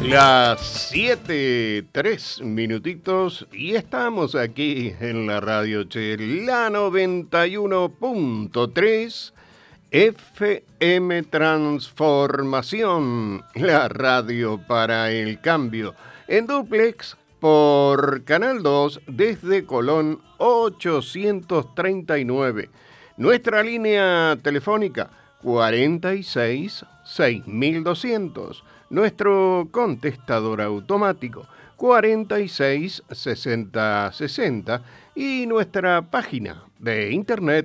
Las 7:03 y estamos aquí en la Radio Che, la 91.3 FM Transformación, la radio para el cambio, en dúplex por Canal 2 desde Colón 839. Nuestra línea telefónica 46 6200. Nuestro contestador automático 46 60 60 y nuestra página de internet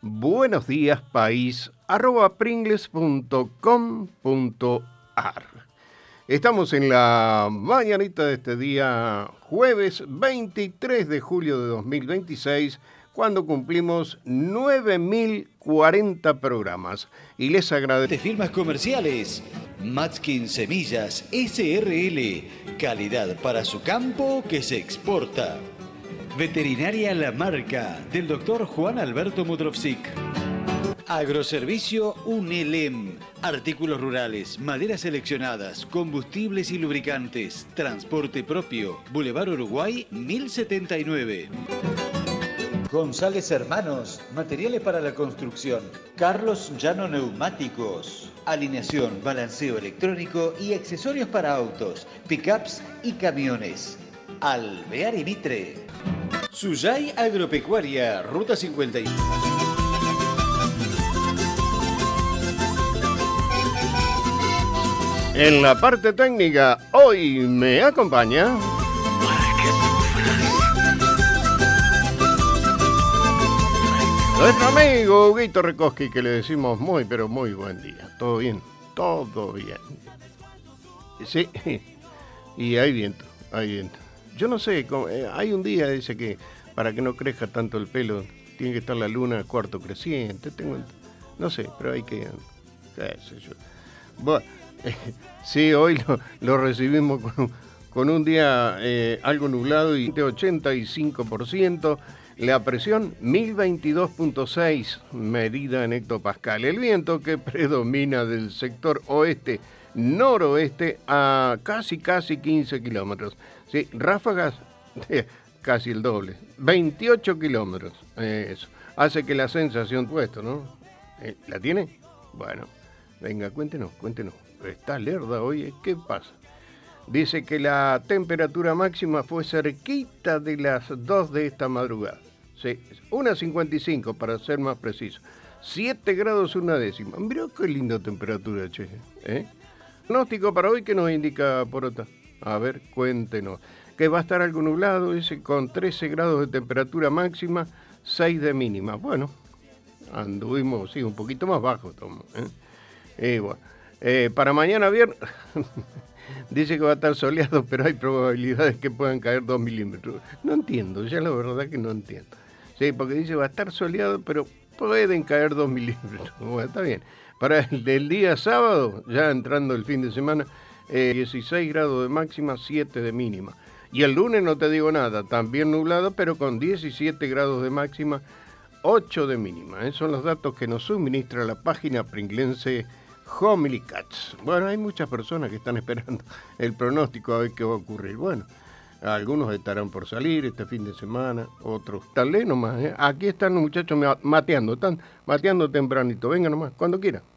buenosdiaspaís@pringles.com.ar. Estamos en la mañanita de este día jueves 23 de julio de 2026, cuando cumplimos 9.040 programas. Y les agradezco. De firmas comerciales, Matskin Semillas SRL, calidad para su campo que se exporta. Veterinaria La Marca, del doctor Juan Alberto Mudrovsik. Agroservicio UNELEM, artículos rurales, maderas seleccionadas, combustibles y lubricantes, transporte propio, Boulevard Uruguay 1079. González Hermanos, materiales para la construcción. Carlos Llano Neumáticos, alineación, balanceo electrónico y accesorios para autos, pickups y camiones. Alvear y Mitre. Suyay Agropecuaria, Ruta 51. En la parte técnica, hoy me acompaña nuestro amigo Huguito Rekoski, que le decimos muy, pero muy buen día. ¿Todo bien? Todo bien. Sí, y hay viento, hay viento. Yo no sé, hay un día, dice que para que no crezca tanto el pelo, tiene que estar la luna cuarto creciente. No sé, pero hay que... qué sé yo. Bueno, sí, hoy lo recibimos con un día algo nublado y de 85%. La presión 1022.6 medida en hectopascal. El viento que predomina del sector oeste-noroeste a casi 15 kilómetros. Sí, ráfagas casi el doble, 28 kilómetros. Eso hace que la sensación puesto, ¿no? ¿La tiene? Bueno, venga, cuéntenos. Está lerda hoy, ¿qué pasa? Dice que la temperatura máxima fue cerquita de las 2 de esta madrugada. Sí, 1.55 para ser más preciso. 7 grados una décima. Mirá qué linda temperatura, che. Pronóstico para hoy, ¿qué nos indica Porota? A ver, cuéntenos. Que va a estar algo nublado, dice, con 13 grados de temperatura máxima, 6 de mínima. Bueno, anduvimos, sí, un poquito más bajo. Bueno. Para mañana viernes, dice que va a estar soleado, pero hay probabilidades que puedan caer 2 milímetros. No entiendo, ya la verdad que no entiendo. Sí, porque dice va a estar soleado, pero pueden caer 2 milímetros. Bueno, está bien. Para el día sábado, ya entrando el fin de semana, 16 grados de máxima, 7 de mínima. Y el lunes no te digo nada, también nublado, pero con 17 grados de máxima, 8 de mínima. Esos son los datos que nos suministra la página pringlense Homely Cats. Bueno, hay muchas personas que están esperando el pronóstico a ver qué va a ocurrir. Bueno, algunos estarán por salir este fin de semana, otros tal vez nomás. Aquí están los muchachos mateando, están mateando tempranito. Venga nomás, cuando quiera.